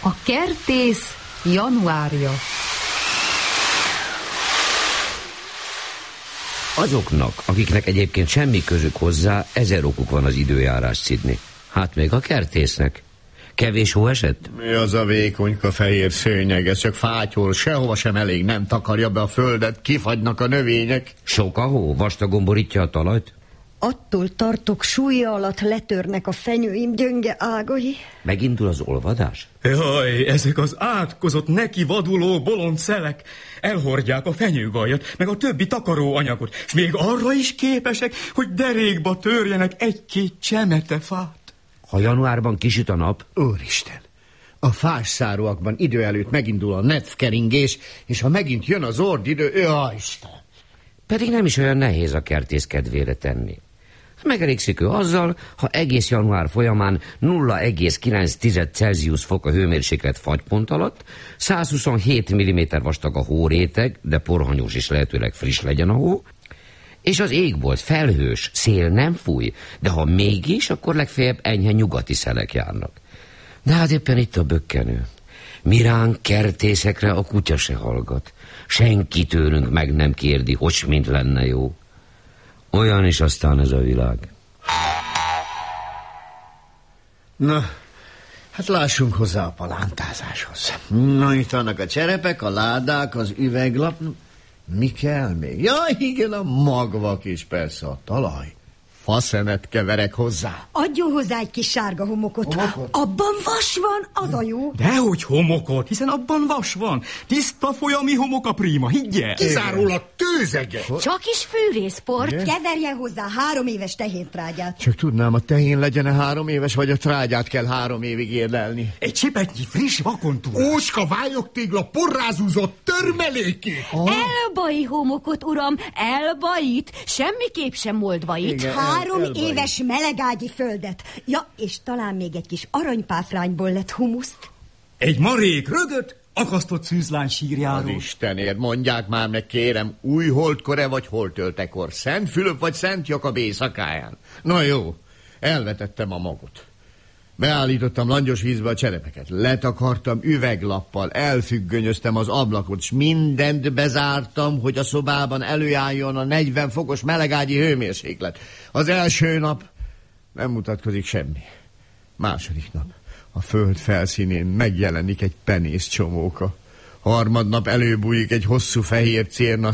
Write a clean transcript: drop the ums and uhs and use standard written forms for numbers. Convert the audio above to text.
A kertész januárja. Azoknak, akiknek egyébként semmi közük hozzá, 1000 okuk van az időjárás szidni. Hát még a kertésznek. Kevés hó esett? Mi az a vékonyka fehér szőnyeg? Ez csak fátyol, sehova sem elég, nem takarja be a földet, kifagynak a növények. Sok a hó? Vastagon borítja a talajt? Attól tartok, súlya alatt letörnek a fenyőim gyönge ágai. Megindul az olvadás? Jaj, ezek az átkozott, neki vaduló bolond szelek elhordják a fenyőgajat, meg a többi takaróanyagot, és még arra is képesek, hogy derékba törjenek egy-két csemetefát. Ha januárban kisüt a nap? Úristen! A fásszáróakban idő előtt megindul a netfkeringés, és ha megint jön az ordidő, Isten! Pedig nem is olyan nehéz a kertész kedvére tenni. Megelégszik ő azzal, ha egész január folyamán 0,9 Celsius fok a hőmérséklet fagypont alatt, 127 mm vastag a hóréteg, de porhanyós és lehetőleg friss legyen a hó, és az égbolt felhős, szél nem fúj, de ha mégis, akkor legfeljebb enyhe nyugati szelek járnak. De hát éppen itt a bökkenő. Miránk kertészekre a kutya se hallgat. Senki tőlünk meg nem kérdi, hogy mint lenne jó. Olyan is aztán ez a világ. Na, hát lássunk hozzá a palántázáshoz. Na, itt vannak a cserepek, a ládák, az üveglap. Mi kell még? Ja, igen, a magvak is, persze a talaj. Faszemet keverek hozzá. Adjon hozzá egy kis sárga homokot. Abban vas van, az a jó. Dehogy homokot, hiszen abban vas van. Tiszta folyami homok a prima, higgye. Kizárólag tőzege. Csak is fűrészport. Keverjen hozzá 3 éves tehéntrágyát. Csak tudnám, a tehén legyen 3 éves, vagy a trágyát kell 3 évig érlelni. Egy csipetnyi friss vakontúrás. Ócska vályogtégla porrázúzott törmelékét. Elbai homokot, uram, elbait. Semmiképp sem moldvait. Igen. 3 éves melegágyi földet. Ja, és talán még egy kis aranypáfrányból lett humuszt. Egy marék rögöt akasztott szűzlány sírjáról. Az Istenért, mondják már meg, kérem, új holdkor-e vagy holtöltekor? Szent Fülöp vagy Szent Jakab éjszakáján? Na jó, elvetettem a magot. Beállítottam langyos vízbe a cserepeket, letakartam üveglappal, elfüggönyöztem az ablakot, s mindent bezártam, hogy a szobában előálljon a 40 fokos melegágyi hőmérséklet. Az első nap nem mutatkozik semmi. Második nap a föld felszínén megjelenik egy penész csomóka. Harmadnap előbújik egy hosszú fehér cérna